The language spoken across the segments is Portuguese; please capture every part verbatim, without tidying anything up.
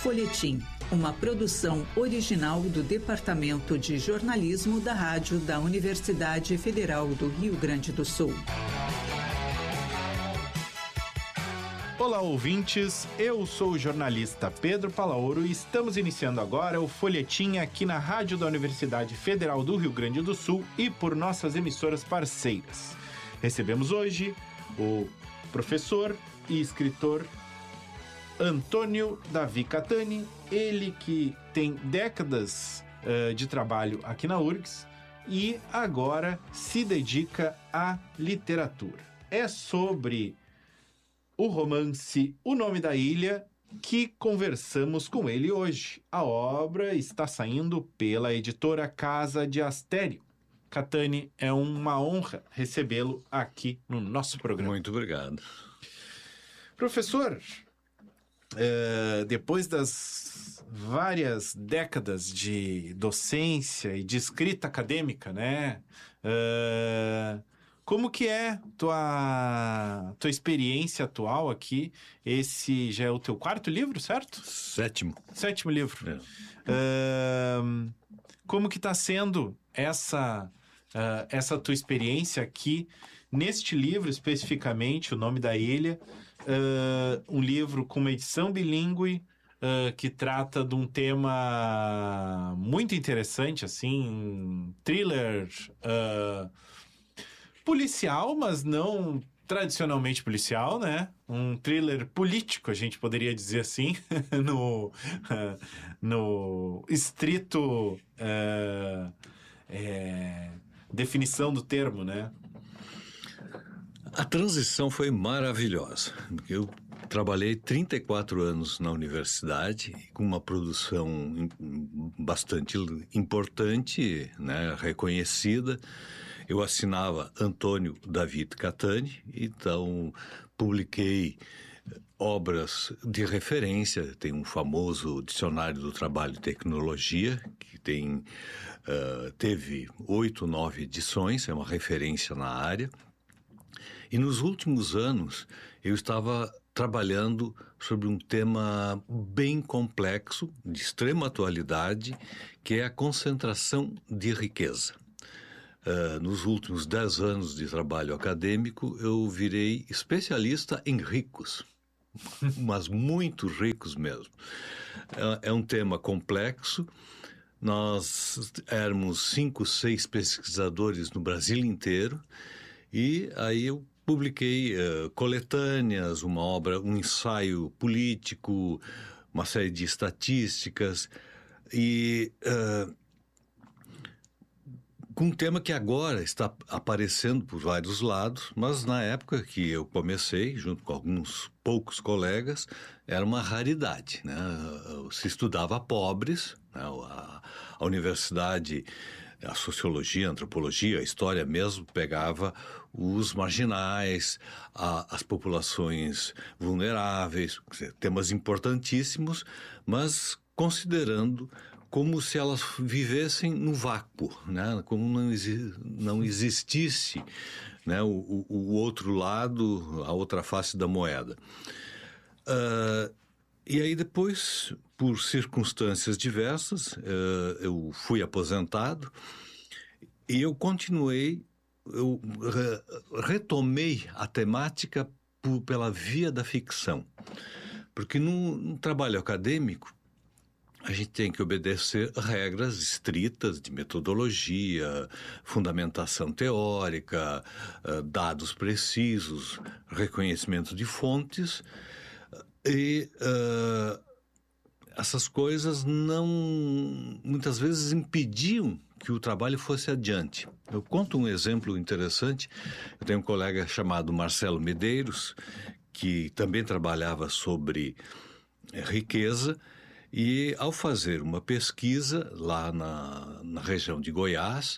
Folhetim, uma produção original do Departamento de Jornalismo da Rádio da Universidade Federal do Rio Grande do Sul. Olá, ouvintes, eu sou o jornalista Pedro Palaoro e estamos iniciando agora o Folhetim aqui na Rádio da Universidade Federal do Rio Grande do Sul e por nossas emissoras parceiras. Recebemos hoje o professor e escritor Antônio Davi Cattani, ele que tem décadas uh, de trabalho aqui na U R G S e agora se dedica à literatura. É sobre o romance O Nome da Ilha que conversamos com ele hoje. A obra está saindo pela editora Casa de Astério. Cattani, é uma honra recebê-lo aqui no nosso programa. Muito obrigado. Professor, Uh, depois das várias décadas de docência e de escrita acadêmica, né? Uh, como que é tua, tua experiência atual aqui? Esse já é o teu quarto livro, certo? Sétimo. Sétimo livro. É. Uh, como que está sendo essa... Uh, essa tua experiência aqui, neste livro especificamente, O Nome da Ilha, uh, um livro com uma edição bilíngue, uh, que trata de um tema muito interessante, assim, thriller uh, policial, mas não tradicionalmente policial, né? Um thriller político, a gente poderia dizer assim, no, uh, no estrito... Uh, é, definição do termo, né? A transição foi maravilhosa. Eu trabalhei trinta e quatro anos na universidade, com uma produção bastante importante, né, reconhecida. Eu assinava Antônio Davi Cattani, então publiquei obras de referência. Tem um famoso Dicionário do Trabalho e Tecnologia, que tem, uh, teve oito, nove edições, é uma referência na área. E nos últimos anos eu estava trabalhando sobre um tema bem complexo, de extrema atualidade, que é a concentração de riqueza. Uh, nos últimos dez anos de trabalho acadêmico, eu virei especialista em ricos, mas muito ricos mesmo. É, é um tema complexo. Nós éramos cinco, seis pesquisadores no Brasil inteiro, e aí eu publiquei uh, coletâneas, uma obra, um ensaio político, uma série de estatísticas, e... Uh, com um tema que agora está aparecendo por vários lados, mas na época que eu comecei, junto com alguns poucos colegas, era uma raridade, né? Se estudava pobres, né? a, a universidade, a sociologia, a antropologia, a história mesmo, pegava os marginais, a, as populações vulneráveis, temas importantíssimos, mas considerando como se elas vivessem no vácuo, né? Como não, exi- não existisse, né? o, o, o outro lado, a outra face da moeda. Uh, e aí depois, por circunstâncias diversas, uh, eu fui aposentado e eu continuei, eu re- retomei a temática por, pela via da ficção. Porque no, no trabalho acadêmico, a gente tem que obedecer regras estritas de metodologia, fundamentação teórica, dados precisos, reconhecimento de fontes, e uh, essas coisas não, muitas vezes impediam que o trabalho fosse adiante. Eu conto um exemplo interessante. Eu tenho um colega chamado Marcelo Medeiros, que também trabalhava sobre riqueza. E ao fazer uma pesquisa lá na, na região de Goiás,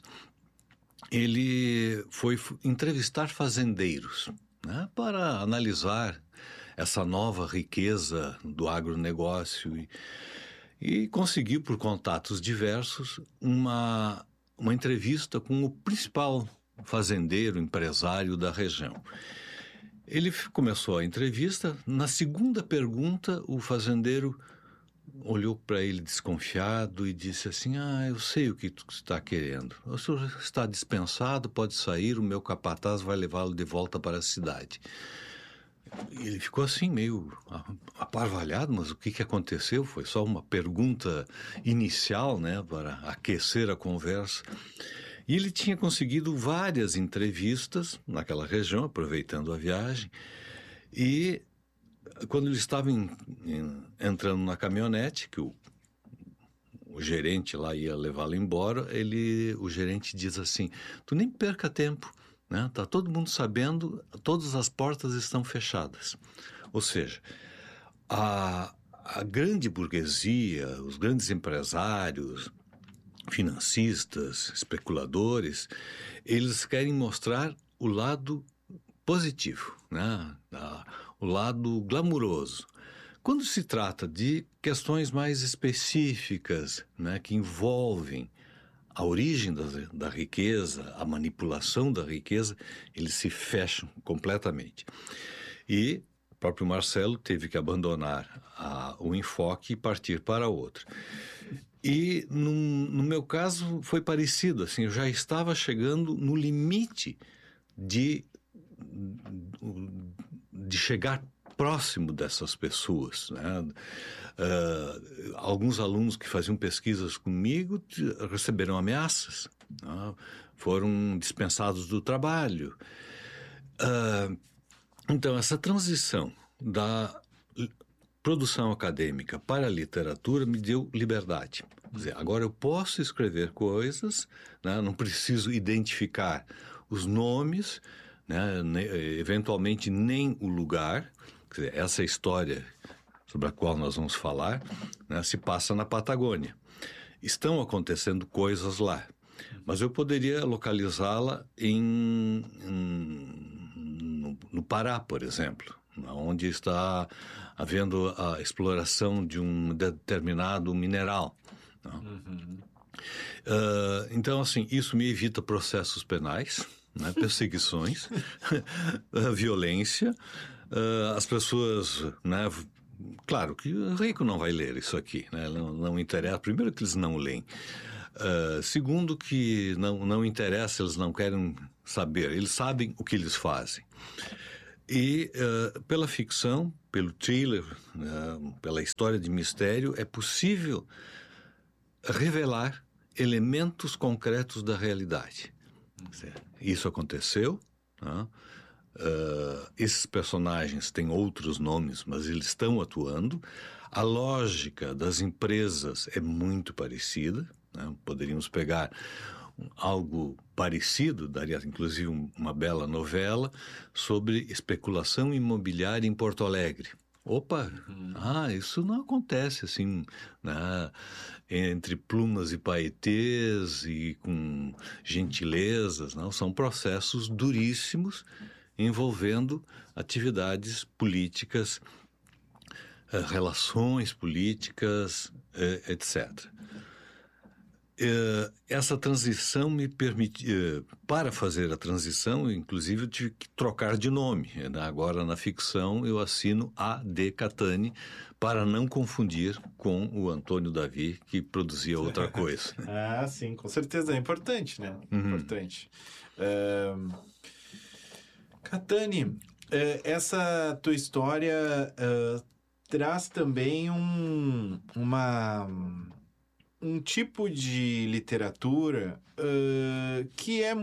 ele foi entrevistar fazendeiros, né, para analisar essa nova riqueza do agronegócio e, e conseguiu, por contatos diversos, uma, uma entrevista com o principal fazendeiro, empresário da região. Ele começou a entrevista, na segunda pergunta o fazendeiro olhou para ele desconfiado e disse assim: ah, eu sei o que tu está querendo. O senhor está dispensado, pode sair, o meu capataz vai levá-lo de volta para a cidade. E ele ficou assim meio aparvalhado, mas o que, que aconteceu? Foi só uma pergunta inicial, né, para aquecer a conversa. E ele tinha conseguido várias entrevistas naquela região, aproveitando a viagem, e quando ele estava em, em, entrando na caminhonete, que o, o gerente lá ia levá-lo embora, ele, o gerente diz assim: tu nem perca tempo, né? Tá todo mundo sabendo, todas as portas estão fechadas. Ou seja, a, a grande burguesia, os grandes empresários, financistas, especuladores, eles querem mostrar o lado positivo, né? O lado glamuroso. Quando se trata de questões mais específicas, né, que envolvem a origem da, da riqueza, a manipulação da riqueza, eles se fecham completamente. E o próprio Marcelo teve que abandonar a, o enfoque e partir para outro. E no, no meu caso foi parecido, assim, eu já estava chegando no limite de, de chegar próximo dessas pessoas, né? Uh, alguns alunos que faziam pesquisas comigo receberam ameaças, né? Foram dispensados do trabalho. Uh, então, essa transição da produção acadêmica para a literatura me deu liberdade. Quer dizer, agora eu posso escrever coisas, né? Não preciso identificar os nomes, né? Eventualmente nem o lugar. Quer dizer, essa história sobre a qual nós vamos falar, né, se passa na Patagônia. Estão acontecendo coisas lá, mas eu poderia localizá-la em, em, no, no Pará, por exemplo, onde está havendo a exploração de um determinado mineral. Uhum. Uh, então, assim, isso me evita processos penais, né, perseguições, violência. Uh, as pessoas, né, claro que o rico não vai ler isso aqui, né, não, não interessa. Primeiro que eles não leem. Uh, segundo que não, não interessa, eles não querem saber. Eles sabem o que eles fazem. E uh, pela ficção, pelo thriller, uh, pela história de mistério, é possível revelar elementos concretos da realidade. Isso aconteceu, né? Uh, esses personagens têm outros nomes, mas eles estão atuando. A lógica das empresas é muito parecida, né? Poderíamos pegar algo parecido, daria inclusive uma bela novela sobre especulação imobiliária em Porto Alegre. Opa, uhum. ah, isso não acontece assim, né? Entre plumas e paetês e com gentilezas, não? São processos duríssimos envolvendo atividades políticas, relações políticas, etcétera. Essa transição me permitiu, para fazer a transição, inclusive eu tive que trocar de nome. Agora na ficção eu assino A D Catani para não confundir com o Antônio Davi, que produzia outra coisa. Ah, sim, com certeza, é importante, né? Uhum. Importante. Uh... Catani, essa tua história uh, traz também um, uma, um tipo de literatura uh, que é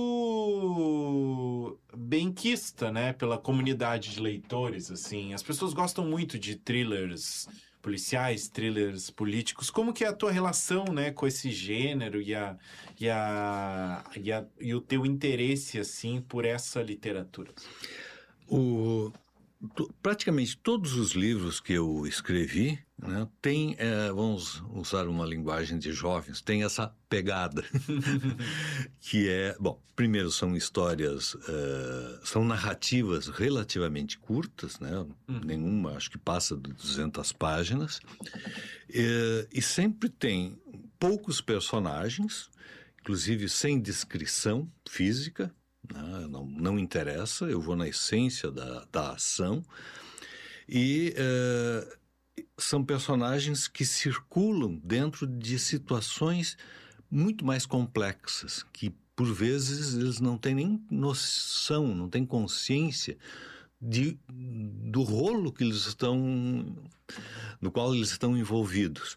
muito benquista, né, pela comunidade de leitores, assim. As pessoas gostam muito de thrillers policiais, thrillers políticos. Como que é a tua relação, né, com esse gênero e, a, e, a, e, a, e o teu interesse, assim, por essa literatura? O, to, praticamente todos os livros que eu escrevi, né, tem, é, vamos usar uma linguagem de jovens, tem essa pegada, que é, bom, primeiro são histórias, uh, são narrativas relativamente curtas, né, hum. nenhuma, acho que passa de duzentas páginas, e, e sempre tem poucos personagens, inclusive sem descrição física, né, não, não interessa, eu vou na essência da, da ação, e... Uh, são personagens que circulam dentro de situações muito mais complexas, que por vezes eles não têm nem noção, não têm consciência de, do rolo que eles estão, no qual eles estão envolvidos.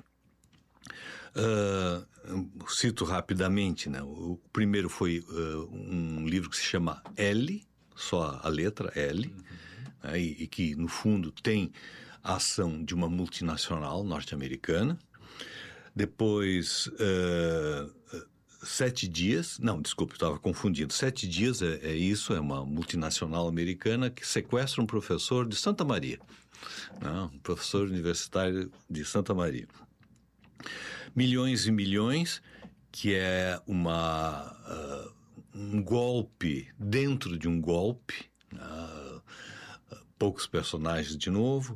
Uh, cito rapidamente, né? O primeiro foi uh, um livro que se chama L, só a letra L, uhum. né? e, e que no fundo tem a ação de uma multinacional norte-americana. Depois uh, Sete Dias, não, desculpe, estava confundindo. Sete Dias é, é isso, é uma multinacional americana que sequestra um professor de Santa Maria, né? Um professor universitário de Santa Maria. Milhões e Milhões, que é uma, uh, um golpe dentro de um golpe, uh, poucos personagens de novo.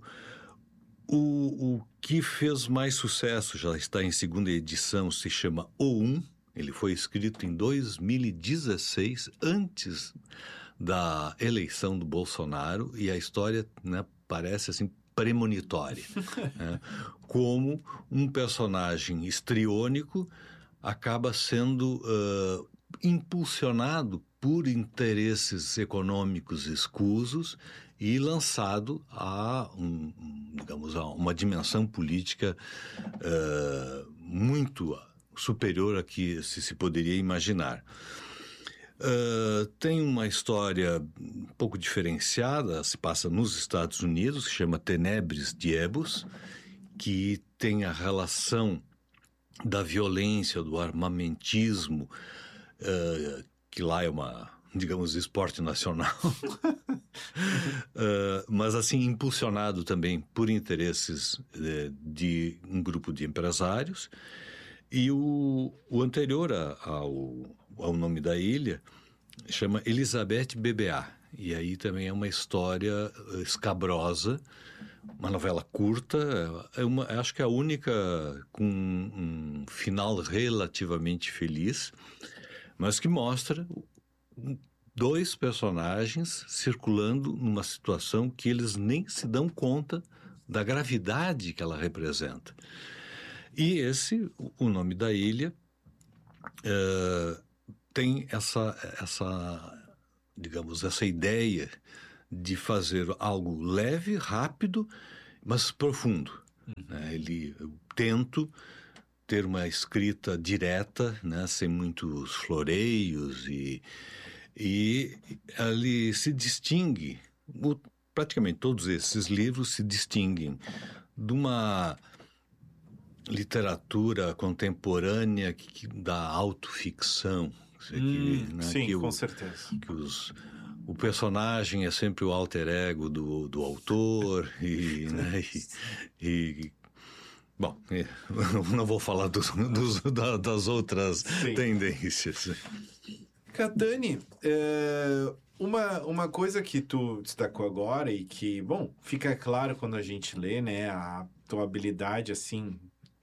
O, o que fez mais sucesso, já está em segunda edição, se chama O Um. Ele foi escrito em dois mil e dezesseis, antes da eleição do Bolsonaro, e a história, né, parece assim premonitória, né? Como um personagem histriônico acaba sendo uh, impulsionado por interesses econômicos escusos e lançado a, um, digamos, a uma dimensão política uh, muito superior a que se, se poderia imaginar. Uh, tem uma história um pouco diferenciada, se passa nos Estados Unidos, se chama Tenebris Diebus, que tem a relação da violência, do armamentismo, uh, que lá é uma, digamos, esporte nacional, uh, mas assim impulsionado também por interesses de, de um grupo de empresários. E o, o anterior a, ao, ao nome da ilha chama Elizabeth B B A. E aí também é uma história escabrosa, uma novela curta, é uma, acho que é a única com um final relativamente feliz, mas que mostra dois personagens circulando numa situação que eles nem se dão conta da gravidade que ela representa. E esse, o nome da ilha, uh, tem essa, essa, digamos, essa ideia de fazer algo leve, rápido, mas profundo. Uhum. Né? Ele, eu tento ter uma escrita direta, né? Sem muitos floreios, e, e ele se distingue, o, praticamente todos esses livros se distinguem de uma literatura contemporânea que, que da autoficção. Hum, que, né, sim, que com o, certeza. Que os, o personagem é sempre o alter ego do, do autor e, né, e, e bom, não vou falar dos, dos, da, das outras sim. tendências. Catani, é, uma, uma coisa que tu destacou agora e que, bom, fica claro quando a gente lê, né, a tua habilidade, assim,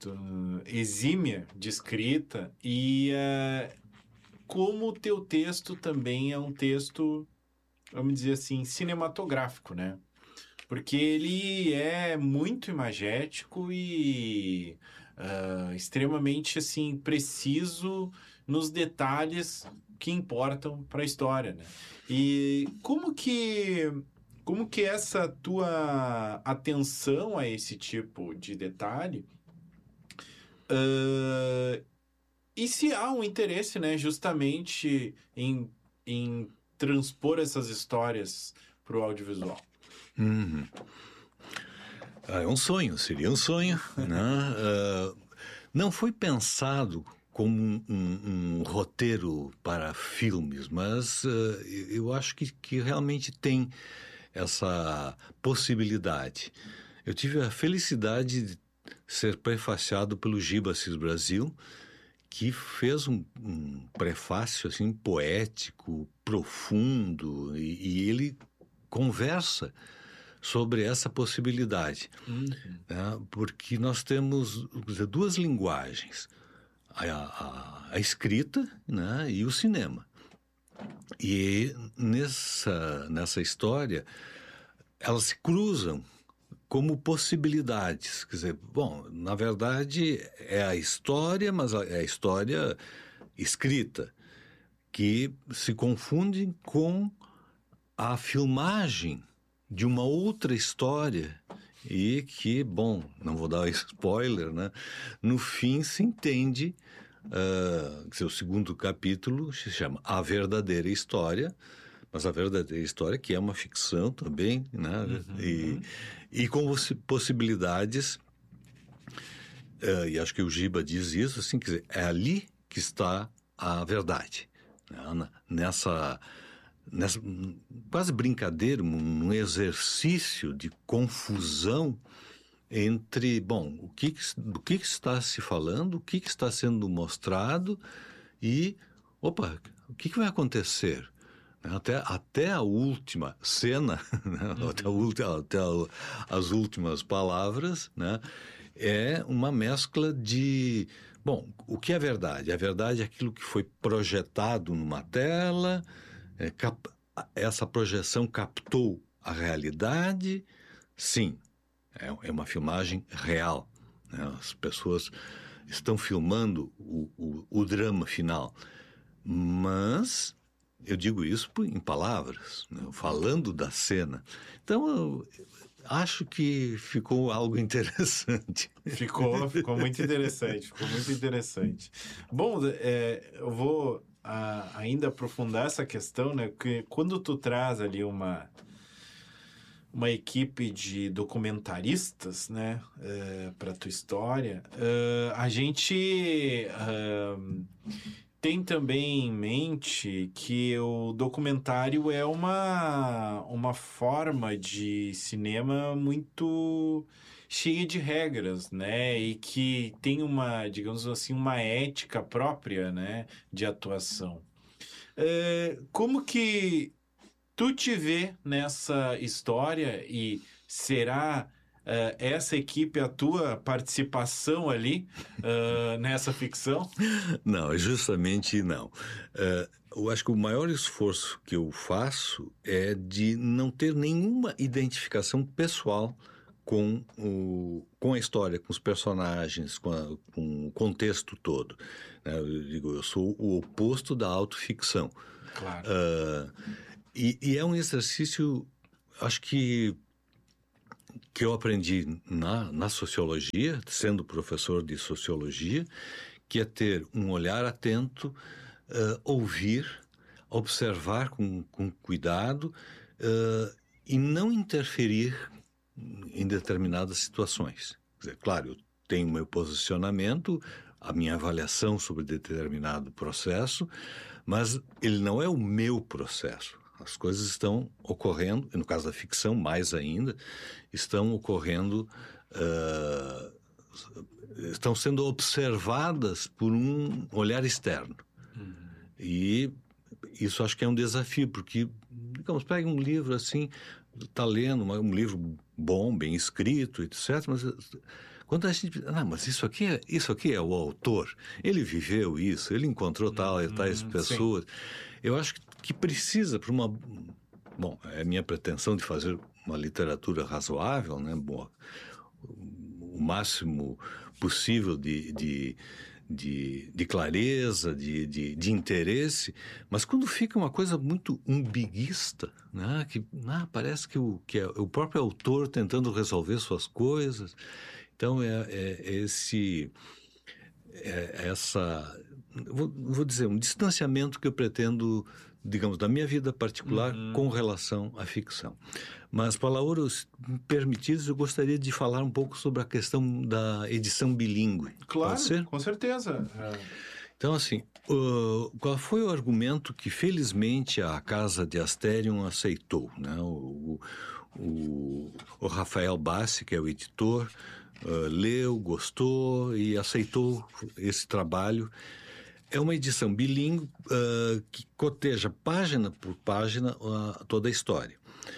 exímia de escrita e uh, como o teu texto também é um texto, vamos dizer assim, cinematográfico, né? Porque ele é muito imagético e uh, extremamente, assim, preciso nos detalhes que importam para a história, né? E como que... como que essa tua atenção a esse tipo de detalhe Uh, e se há um interesse, né, justamente em, em transpor essas histórias para o audiovisual? Uhum. Ah, é um sonho, seria um sonho, né? Uh, não foi pensado como um, um, um roteiro para filmes, mas uh, eu acho que, que realmente tem essa possibilidade. Eu tive a felicidade de ser prefaciado pelo Giba Assis Brasil, que fez um, um prefácio assim, poético, profundo, e, e ele conversa sobre essa possibilidade. Uhum. Né? Porque nós temos dizer, duas linguagens, a, a, a escrita, né, e o cinema. E nessa, nessa história, elas se cruzam como possibilidades. Quer dizer, bom, na verdade é a história, mas é a história escrita, que se confunde com a filmagem de uma outra história e que, bom, não vou dar spoiler, né? No fim se entende, uh, que o segundo capítulo se chama A Verdadeira História, mas a verdadeira história que é uma ficção também, né? Uhum. E, e com possibilidades, uh, e acho que o Giba diz isso, assim, quer dizer, é ali que está a verdade, né? Nessa... Nessa quase brincadeira, um exercício de confusão entre, bom, o que, do que está se falando, o que está sendo mostrado e, opa, o que vai acontecer? Até, até a última cena, né? Uhum. até, a última, até a, as últimas palavras, né? É uma mescla de... Bom, o que é verdade? A verdade é aquilo que foi projetado numa tela... É, cap, essa projeção captou a realidade? Sim, é, é uma filmagem real, né? As pessoas estão filmando o, o, o drama final, mas eu digo isso em palavras, né? Falando da cena. Então, eu acho que ficou algo interessante. Ficou, ficou muito interessante, ficou muito interessante. Bom, é, eu vou... A, ainda aprofundar essa questão, né? Porque quando tu traz ali uma, uma equipe de documentaristas, né? É, para tua história, é, a gente é, tem também em mente que o documentário é uma, uma forma de cinema muito... cheia de regras, né, e que tem uma, digamos assim, uma ética própria, né, de atuação. É, como que tu te vê nessa história e será uh, essa equipe a tua participação ali uh, nessa ficção? Não, justamente não. Uh, eu acho que o maior esforço que eu faço é de não ter nenhuma identificação pessoal com, o, com a história, com os personagens, com, a, com o contexto todo. Eu digo, eu sou o oposto da autoficção. Claro. Uh, e, e é um exercício, acho que, que eu aprendi na, na sociologia, sendo professor de sociologia, que é ter um olhar atento, uh, ouvir, observar com, com cuidado uh, e não interferir em determinadas situações. Quer dizer, claro, eu tenho meu posicionamento, a minha avaliação sobre determinado processo, mas ele não é o meu processo. As coisas estão ocorrendo, e no caso da ficção, mais ainda, estão ocorrendo, uh, estão sendo observadas por um olhar externo. Uhum. E isso acho que é um desafio, porque, digamos, pega um livro assim, está lendo um livro bom, bem escrito, etcétera, mas quando a gente... Ah, mas isso aqui é, isso aqui é o autor. Ele viveu isso, ele encontrou tal e tais pessoas. Sim. Eu acho que precisa para uma... Bom, é a minha pretensão de fazer uma literatura razoável, né? Bom, o máximo possível de... de De, de clareza, de, de, de interesse, mas quando fica uma coisa muito umbiguista, né? Que ah, parece que o, que é o próprio autor tentando resolver suas coisas. Então, é, é, é esse, é essa, vou, vou dizer, um distanciamento que eu pretendo, digamos, da minha vida particular uhum. com relação à ficção. Mas, Palaoro, se me permitires, eu gostaria de falar um pouco sobre a questão da edição bilíngue. Claro, pode ser? Com certeza. É. Então, assim, uh, qual foi o argumento que, felizmente, a Casa de Asterion aceitou, né? O, o, o Rafael Bassi, que é o editor, uh, leu, gostou e aceitou esse trabalho. É uma edição bilíngue uh, que coteja página por página uh, toda a história.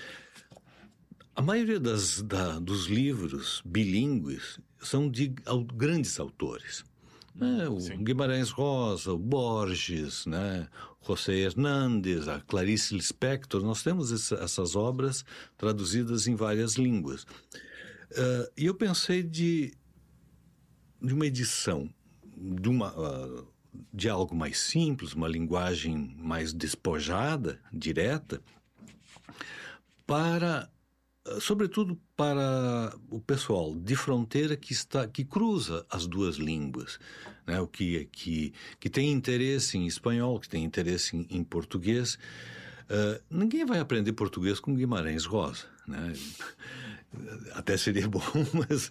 A maioria das, da, dos livros bilíngues são de ao, grandes autores. Né? O Sim. Guimarães Rosa, o Borges, né? José Hernández, a Clarice Lispector. Nós temos essa, essas obras traduzidas em várias línguas. Uh, e eu pensei de, de uma edição, de, uma, uh, de algo mais simples, uma linguagem mais despojada, direta, para, uh, sobretudo para o pessoal de fronteira que, está, que cruza as duas línguas, né? O que, que, que tem interesse em espanhol, que tem interesse em, em português. Uh, ninguém vai aprender português com Guimarães Rosa, né? Até seria bom, mas...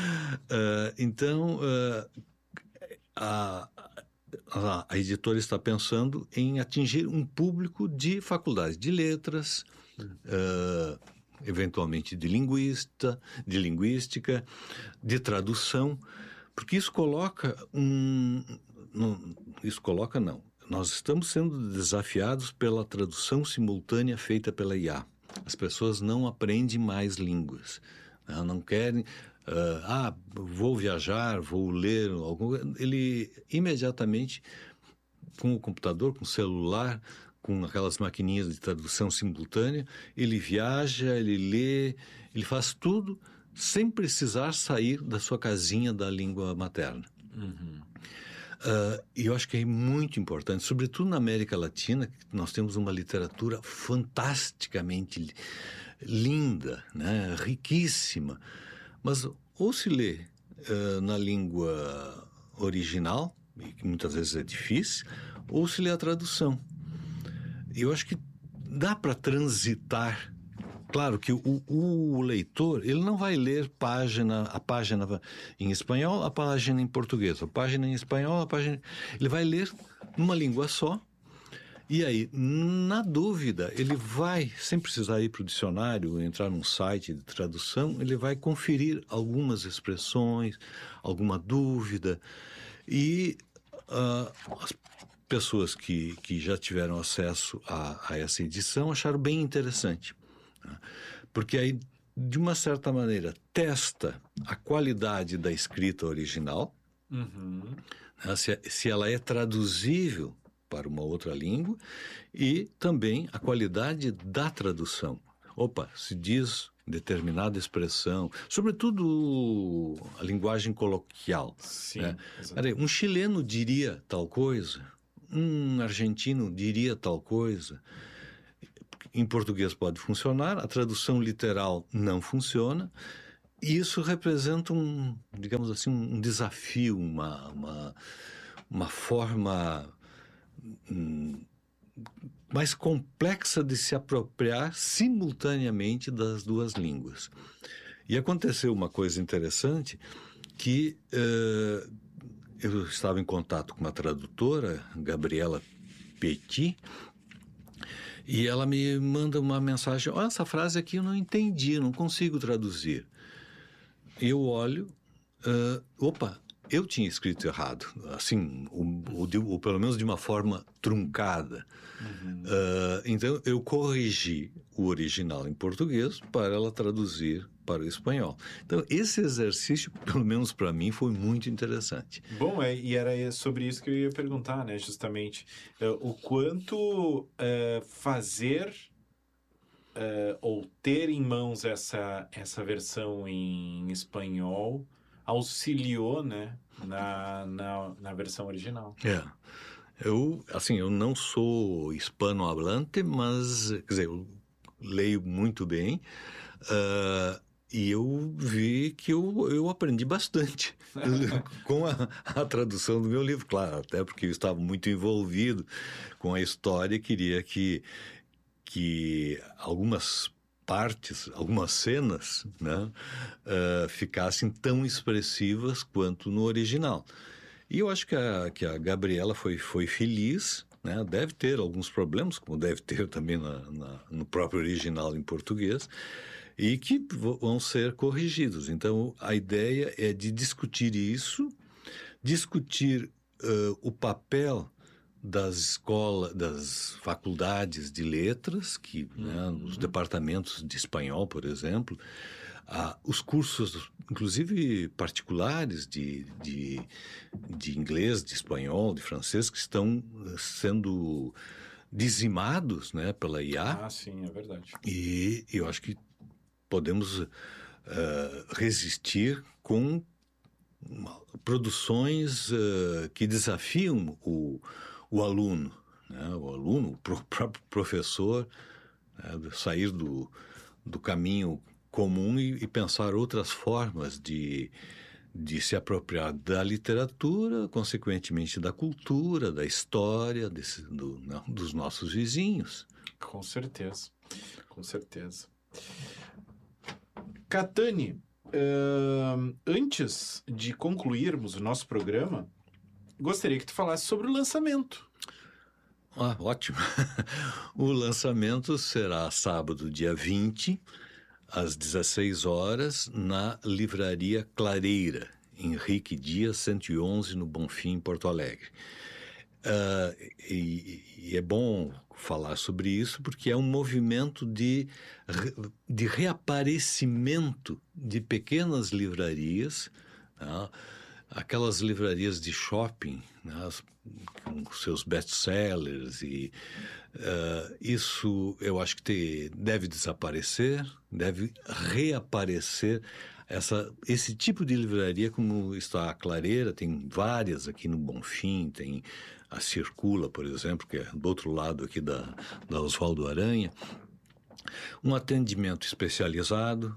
Uh, então, uh, a, a, a editora está pensando em atingir um público de faculdade de letras, uh, eventualmente de linguista, de linguística, de tradução, porque isso coloca um... Não, isso coloca, não. Nós estamos sendo desafiados pela tradução simultânea feita pela I A. As pessoas não aprendem mais línguas. Né? Não querem... Uh, ah, vou viajar, vou ler... Algum, ele, imediatamente, com o computador, com o celular, com aquelas maquininhas de tradução simultânea, ele viaja, ele lê, ele faz tudo sem precisar sair da sua casinha da língua materna. Uhum. Uh, e eu acho que é muito importante, sobretudo na América Latina, que nós temos uma literatura fantasticamente linda, né? Riquíssima, mas ou se lê uh, na língua original, que muitas vezes é difícil, ou se lê a tradução. Eu acho que dá para transitar. Claro que o, o leitor, ele não vai ler página, a página em espanhol, a página em português, a página em espanhol, a página... Ele vai ler numa língua só, e aí, na dúvida, ele vai, sem precisar ir para o dicionário, entrar num site de tradução, ele vai conferir algumas expressões, alguma dúvida, e uh, as pessoas que, que já tiveram acesso a, a essa edição acharam bem interessante. Porque aí, de uma certa maneira, testa a qualidade da escrita original, uhum. né, se, se ela é traduzível para uma outra língua, e também a qualidade da tradução. Opa, se diz determinada expressão, sobretudo a linguagem coloquial. Sim, né? Um chileno diria tal coisa, um argentino diria tal coisa. Em português pode funcionar, a tradução literal não funciona, e isso representa um, digamos assim, um desafio, uma, uma, uma forma hum, mais complexa de se apropriar simultaneamente das duas línguas. E aconteceu uma coisa interessante, que uh, eu estava em contato com uma tradutora, Gabriela Petit, e ela me manda uma mensagem: oh, essa frase aqui eu não entendi, não consigo traduzir. Eu olho, uh, opa, eu tinha escrito errado, assim, ou, ou, de, ou pelo menos de uma forma truncada. Uhum. Uh, então, eu corrigi o original em português para ela traduzir para o espanhol. Então, esse exercício, pelo menos para mim, foi muito interessante. Bom, é, e era sobre isso que eu ia perguntar, né? Justamente, uh, o quanto uh, fazer uh, ou ter em mãos essa, essa versão em espanhol auxiliou, né? Na, na, na versão original. É. Eu, assim, eu não sou hispanohablante, mas, quer dizer, eu leio muito bem, uh, e eu vi que eu, eu aprendi bastante com a, a tradução do meu livro, claro, até porque eu estava muito envolvido com a história e queria que, que algumas partes, algumas cenas, né, uh, ficassem tão expressivas quanto no original. E eu acho que a, que a Gabriela foi, foi feliz, né? Deve ter alguns problemas, como deve ter também na, na, no próprio original em português, e que vão ser corrigidos. Então, a ideia é de discutir isso, discutir uh, o papel das escolas, das faculdades de letras, que, uhum. né, os departamentos de espanhol, por exemplo, ah, os cursos, inclusive particulares de, de, de inglês, de espanhol, de francês, que estão sendo dizimados, né, pela I A. Ah, sim, é verdade. E eu acho que podemos uh, resistir com produções uh, que desafiam o, o aluno, né? O aluno, o próprio professor, né? Sair do, do caminho comum e, e pensar outras formas de, de se apropriar da literatura, consequentemente da cultura, da história, desse, do, não, dos nossos vizinhos. Com certeza, com certeza. Catani, uh, antes de concluirmos o nosso programa, gostaria que tu falasse sobre o lançamento. Ah, ótimo. O lançamento será sábado, dia vinte, às dezesseis horas, na Livraria Clareira, Henrique Dias, cento e onze, no Bonfim, Porto Alegre. Uh, e, e é bom falar sobre isso porque é um movimento de, de reaparecimento de pequenas livrarias, né? Aquelas livrarias de shopping, né? Com seus best-sellers, e uh, isso eu acho que te, deve desaparecer, deve reaparecer. Essa, esse tipo de livraria, como está a Clareira, tem várias aqui no Bonfim, tem a Circula, por exemplo, que é do outro lado aqui da, da Oswaldo Aranha. Um atendimento especializado,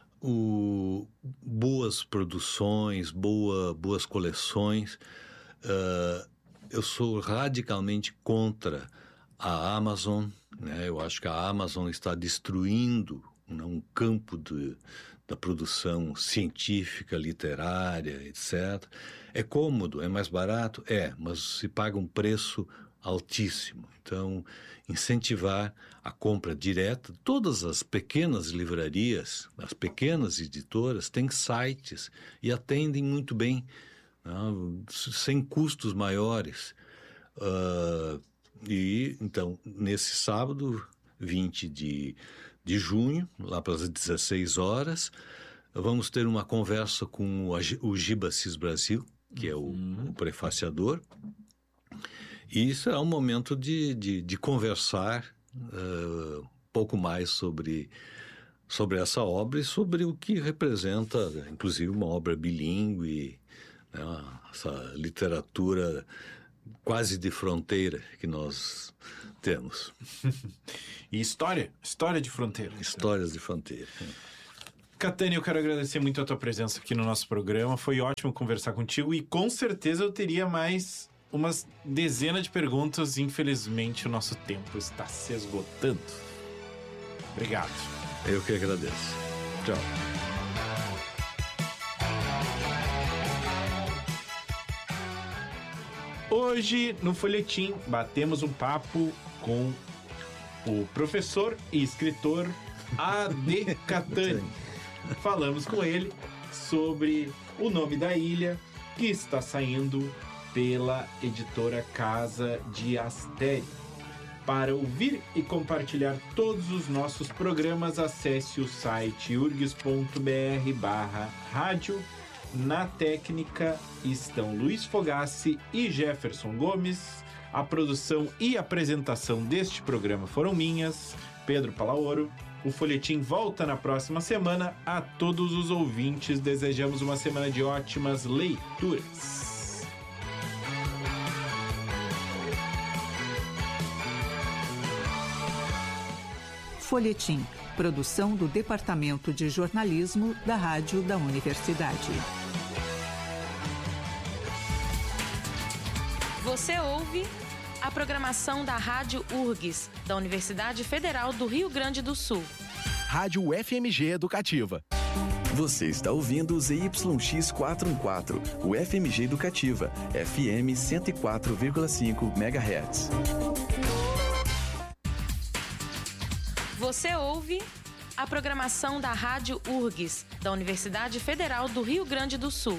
o, boas produções, boa, boas coleções. Uh, eu sou radicalmente contra a Amazon, né? Eu acho que a Amazon está destruindo, né, um campo de, da produção científica, literária, etcétera. É cômodo, é mais barato? É, mas se paga um preço altíssimo. Então, incentivar a compra direta. Todas as pequenas livrarias, as pequenas editoras, têm sites e atendem muito bem, né, sem custos maiores. Uh, e, então, nesse sábado, vinte de junho, lá pelas dezesseis horas, vamos ter uma conversa com o Giba Assis Brasil, que é o, uhum. o prefaciador. E será um momento de, de, de conversar uh, um pouco mais sobre, sobre essa obra e sobre o que representa, inclusive, uma obra bilíngue, né, essa literatura quase de fronteira que nós temos. E história, história de fronteira. Histórias de fronteira. Catani, eu quero agradecer muito a tua presença aqui no nosso programa. Foi ótimo conversar contigo e com certeza eu teria mais umas dezenas de perguntas. Infelizmente, o nosso tempo está se esgotando. Obrigado. Eu que agradeço. Tchau. Hoje, no Folhetim, batemos um papo com o professor e escritor A D Catani. Falamos com ele sobre O Nome da Ilha, que está saindo pela editora Casa de Astério. Para ouvir e compartilhar todos os nossos programas, acesse o site urgs.br barra rádio. Na técnica estão Luiz Fogassi e Jefferson Gomes. A produção e apresentação deste programa foram minhas, Pedro Palaoro. O Folhetim volta na próxima semana. A todos os ouvintes, desejamos uma semana de ótimas leituras. Folhetim, produção do Departamento de Jornalismo da Rádio da Universidade. Você ouve a programação da Rádio U R G S, da Universidade Federal do Rio Grande do Sul. Rádio F M G Educativa. Você está ouvindo o Z Y X quatrocentos e quatorze, o F M G Educativa, F M cento e quatro vírgula cinco megahertz. Você ouve a programação da Rádio U R G S, da Universidade Federal do Rio Grande do Sul.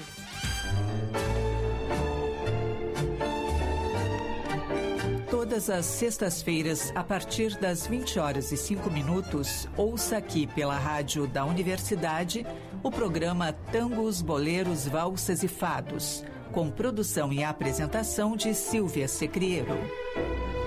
Todas as sextas-feiras, a partir das vinte horas e cinco minutos, ouça aqui pela Rádio da Universidade o programa Tangos, Boleros, Valsas e Fados, com produção e apresentação de Silvia Secriero.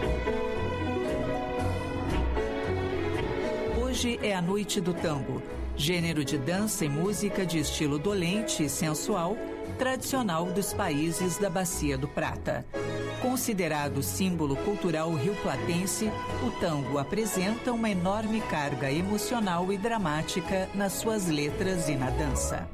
Hoje é a Noite do Tango. gênero de dança e música de estilo dolente e sensual, tradicional dos países da Bacia do Prata. Considerado símbolo cultural rioplatense, o tango apresenta uma enorme carga emocional e dramática nas suas letras e na dança.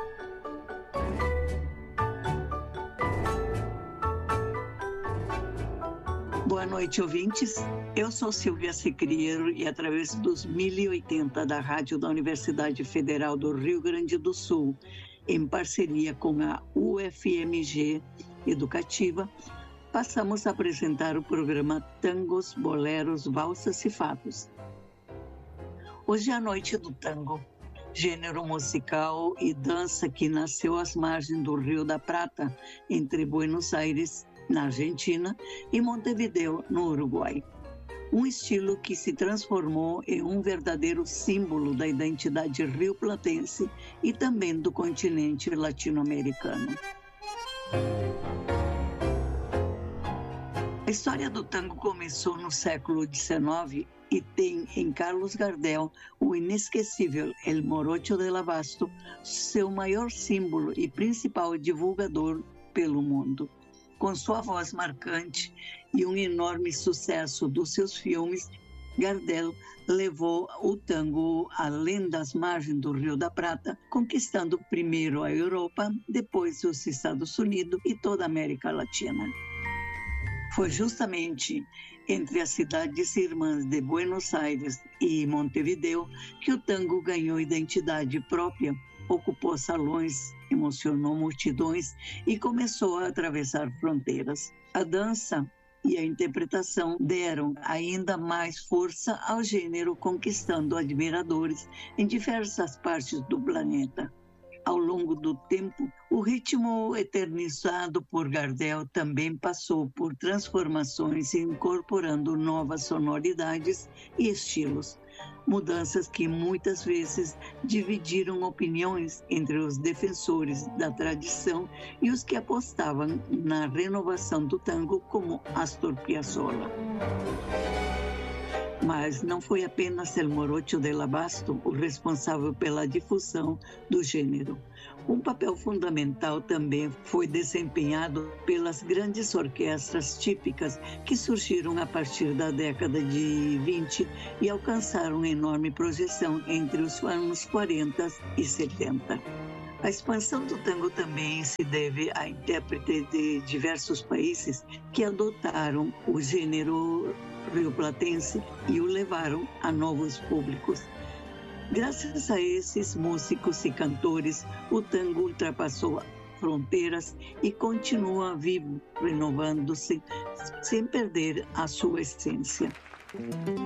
Boa noite, ouvintes. Eu sou Silvia Sicriero e, através dos mil e oitenta da Rádio da Universidade Federal do Rio Grande do Sul, em parceria com a U F M G Educativa, passamos a apresentar o programa Tangos, Boleros, Valsas e Fados. Hoje é a noite do tango, gênero musical e dança que nasceu às margens do Rio da Prata, entre Buenos Aires, na Argentina, e Montevideo, no Uruguai. Um estilo que se transformou em um verdadeiro símbolo da identidade rioplatense e também do continente latino-americano. A história do tango começou no século dezenove e tem em Carlos Gardel o inesquecível El Morocho del Abasto, seu maior símbolo e principal divulgador pelo mundo. Com sua voz marcante e um enorme sucesso dos seus filmes, Gardel levou o tango além das margens do Rio da Prata, conquistando primeiro a Europa, depois os Estados Unidos e toda a América Latina. Foi justamente entre as cidades irmãs de Buenos Aires e Montevideo que o tango ganhou identidade própria, ocupou salões, emocionou multidões e começou a atravessar fronteiras. A dança e a interpretação deram ainda mais força ao gênero, conquistando admiradores em diversas partes do planeta. Ao longo do tempo, o ritmo eternizado por Gardel também passou por transformações, incorporando novas sonoridades e estilos. Mudanças que muitas vezes dividiram opiniões entre os defensores da tradição e os que apostavam na renovação do tango, como Astor Piazzolla. Mas não foi apenas El Morocho del Abasto o responsável pela difusão do gênero. Um papel fundamental também foi desempenhado pelas grandes orquestras típicas que surgiram a partir da década de vinte e alcançaram enorme projeção entre os anos quarenta e setenta. A expansão do tango também se deve a intérpretes de diversos países que adotaram o gênero rioplatense e o levaram a novos públicos. Graças a esses músicos e cantores, o tango ultrapassou fronteiras e continua vivo, renovando-se sem perder a sua essência.